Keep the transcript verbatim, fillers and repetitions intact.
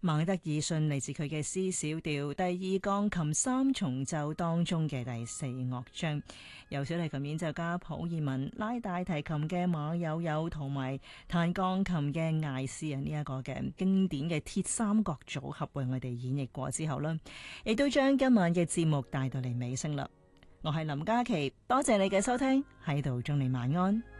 孟德爾遜嚟自佢嘅 C 小調第二鋼琴三重奏當中嘅第四樂章，由小提琴演奏家普爾文、拉大提琴嘅馬友友同埋彈鋼琴嘅艾斯啊，呢一個嘅經典嘅鐵三角組合為我哋演繹過之後啦，亦都將今晚嘅節目帶到嚟尾聲啦。我係林嘉琪，多謝你嘅收聽，喺度祝你晚安。